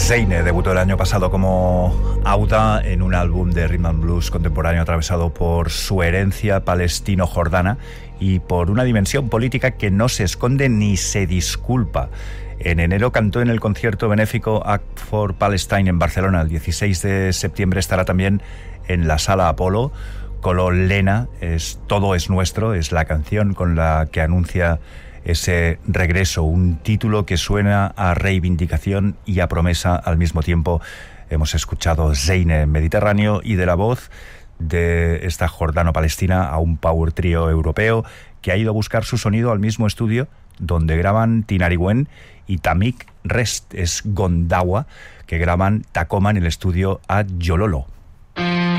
Zeine debutó el año pasado como Auda en un álbum de rhythm and blues contemporáneo atravesado por su herencia palestino-jordana y por una dimensión política que no se esconde ni se disculpa. En enero cantó en el concierto benéfico Act for Palestine en Barcelona. El 16 de septiembre estará también en la Sala Apolo. Color Lena, Todo es nuestro, es la canción con la que anuncia ese regreso, un título que suena a reivindicación y a promesa al mismo tiempo. Hemos escuchado Zeine Mediterráneo y de la voz de esta jordano-palestina a un power trío europeo que ha ido a buscar su sonido al mismo estudio donde graban Tinariwen y Tamik Rest, es Gondawa, que graban Tacoma en el estudio Ad Yololo.